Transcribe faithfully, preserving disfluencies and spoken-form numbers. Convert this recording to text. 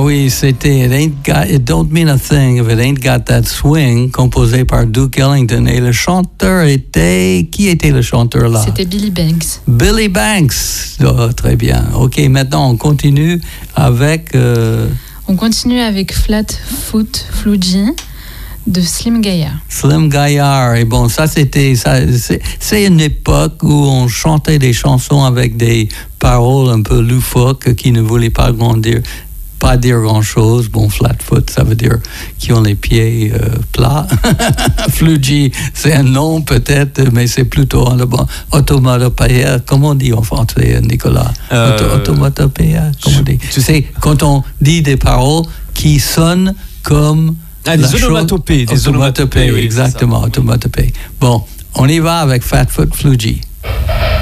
oui, c'était It Ain't Got, It Don't Mean a Thing If It Ain't Got That Swing, composé par Duke Ellington. Et le chanteur était... Qui était le chanteur là? C'était Billy Banks. Billy Banks. Oh, très bien. OK, maintenant on continue avec... Euh... On continue avec Flatfoot Flugie de Slim Gaillard. Slim Gaillard. Et bon, ça, c'était... Ça, c'est, c'est une époque où on chantait des chansons avec des paroles un peu loufoques qui ne voulaient pas grandir, pas dire grand-chose. Bon, Flatfoot, ça veut dire qui ont les pieds euh, plats. Flugie, c'est un nom peut-être, mais c'est plutôt un bon, automatopoeia. Comment on dit en français, Nicolas? Euh, Auto, automatopoeia, comment on dit? Je, c'est quand on dit des paroles qui sonnent comme... Ah, des onomatopées. Des onomatopées, oui, exactement, oui. Onomatopées. Bon, on y va avec Flatfoot Flugie.